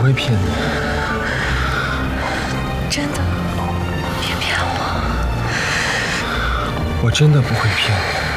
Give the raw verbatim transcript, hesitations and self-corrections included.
会骗你。 真的，别骗我。 我真的不会骗你。